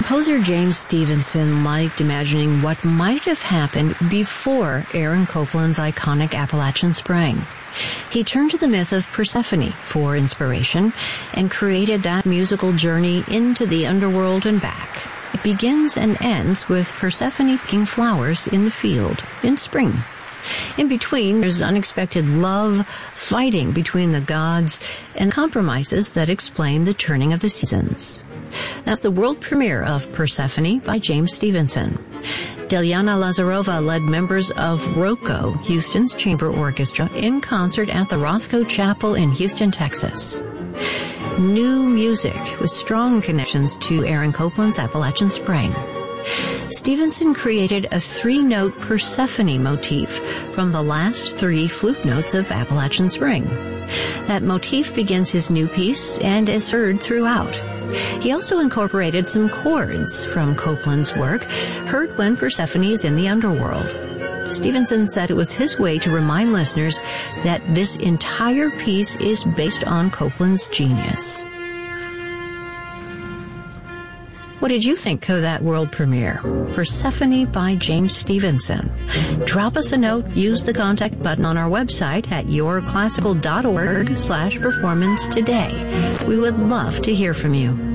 Composer James Stevenson liked imagining what might have happened before Aaron Copland's iconic Appalachian Spring. He turned to the myth of Persephone for inspiration and created that musical journey into the underworld and back. It begins and ends with Persephone picking flowers in the field in spring. In between, there's unexpected love, fighting between the gods, and compromises that explain the turning of the seasons. That's the world premiere of Persephone by James Stevenson. Delyana Lazarova led members of ROCO, Houston's chamber orchestra, in concert at the Rothko Chapel in Houston, Texas. New music with strong connections to Aaron Copland's Appalachian Spring. Stevenson created a 3-note Persephone motif from the last 3 flute notes of Appalachian Spring. That motif begins his new piece and is heard throughout. He also incorporated some chords from Copland's work, heard when Persephone is in the underworld. Stevenson said it was his way to remind listeners that this entire piece is based on Copland's genius. What did you think of that world premiere? Persephone by James Stevenson. Drop us a note. Use the contact button on our website at yourclassical.org/performance today. We would love to hear from you.